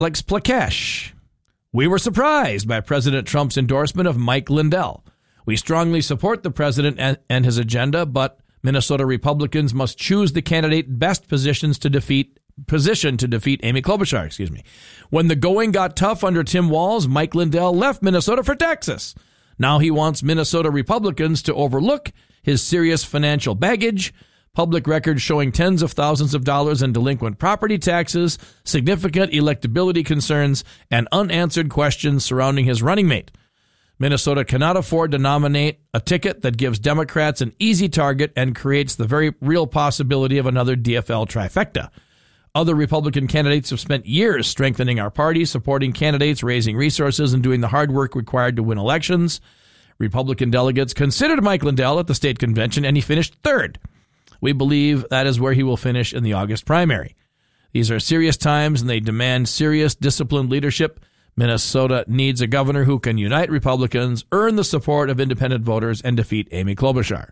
Plakesh. We were surprised by President Trump's endorsement of Mike Lindell. We strongly support the president and his agenda, but Minnesota Republicans must choose the candidate best positioned to defeat Amy Klobuchar. When the going got tough under Tim Walz, Mike Lindell left Minnesota for Texas. Now he wants Minnesota Republicans to overlook his serious financial baggage, public records showing tens of thousands of dollars in delinquent property taxes, significant electability concerns, and unanswered questions surrounding his running mate. Minnesota cannot afford to nominate a ticket that gives Democrats an easy target and creates the very real possibility of another DFL trifecta. Other Republican candidates have spent years strengthening our party, supporting candidates, raising resources, and doing the hard work required to win elections. Republican delegates considered Mike Lindell at the state convention, and he finished third. We believe that is where he will finish in the August primary. These are serious times, and they demand serious, disciplined leadership. Minnesota needs a governor who can unite Republicans, earn the support of independent voters, and defeat Amy Klobuchar.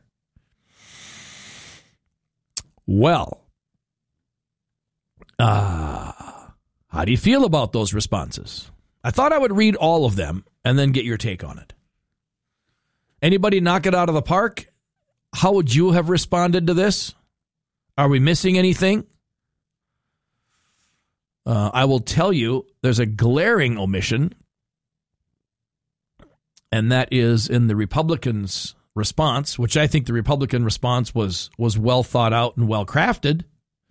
Well, how do you feel about those responses? I thought I would read all of them and then get your take on it. Anybody knock it out of the park? How would you have responded to this? Are we missing anything? I will tell you there's a glaring omission, and that is in the Republicans' response, which I think the Republican response was well thought out and well crafted.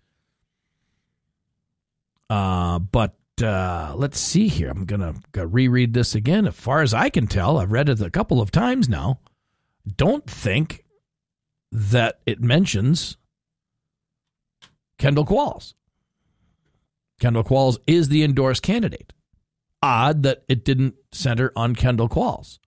But let's see here. I'm going to reread this again. As far as I can tell, I've read it a couple of times now. Don't think that it mentions Kendall Qualls. Kendall Qualls is the endorsed candidate. Odd that it didn't center on Kendall Qualls.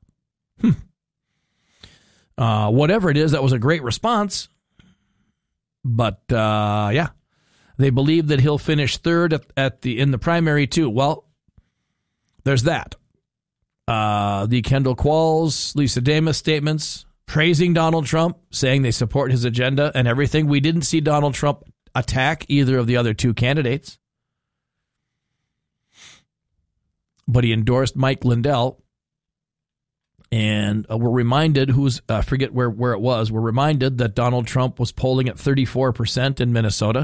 Whatever it is, that was a great response. But, yeah. They believe that he'll finish third in the primary, too. Well, there's that. The Kendall Qualls, Lisa Damas statements praising Donald Trump, saying they support his agenda and everything. We didn't see Donald Trump attack either of the other two candidates. But he endorsed Mike Lindell. And we're reminded, I forget where it was, we're reminded that Donald Trump was polling at 34% in Minnesota.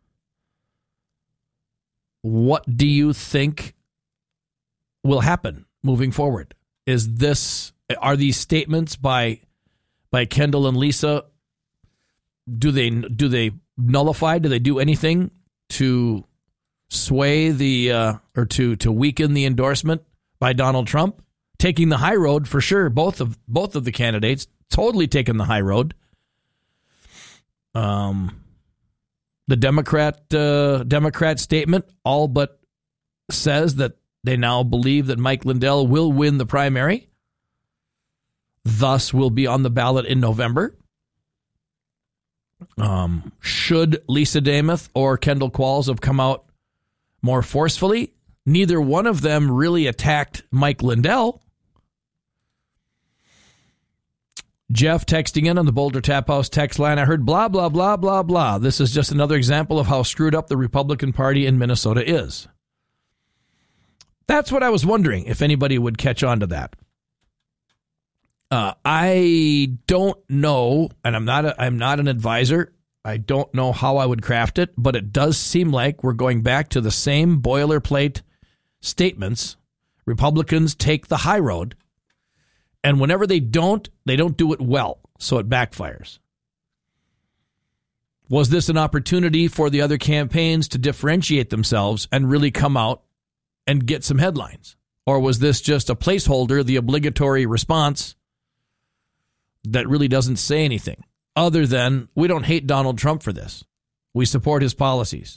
What do you think will happen moving forward? Are these statements by Kendall and Lisa, do they nullify? Do they do anything to sway or to weaken the endorsement by Donald Trump? Taking the high road for sure. Both of the candidates totally taking the high road. The Democrat statement all but says that they now believe that Mike Lindell will win the primary, thus will be on the ballot in November. Should Lisa Damas or Kendall Qualls have come out more forcefully, neither one of them really attacked Mike Lindell. Jeff texting in on the Boulder Tap House text line. I heard blah, blah, blah, blah, blah. This is just another example of how screwed up the Republican Party in Minnesota is. That's what I was wondering, if anybody would catch on to that. I don't know, and I'm not an advisor. I don't know how I would craft it, but it does seem like we're going back to the same boilerplate statements. Republicans take the high road. And whenever they don't do it well, so it backfires. Was this an opportunity for the other campaigns to differentiate themselves and really come out and get some headlines? Or was this just a placeholder, the obligatory response that really doesn't say anything other than we don't hate Donald Trump for this. We support his policies.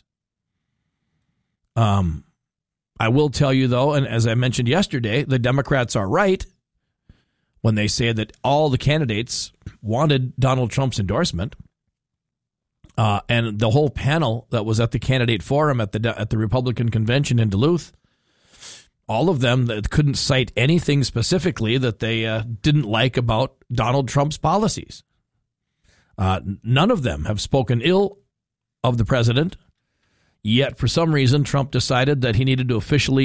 I will tell you, though, and as I mentioned yesterday, the Democrats are right when they say that all the candidates wanted Donald Trump's endorsement. And the whole panel that was at the candidate forum at the Republican convention in Duluth, all of them that couldn't cite anything specifically that they didn't like about Donald Trump's policies. None of them have spoken ill of the president. Yet, for some reason, Trump decided that he needed to officially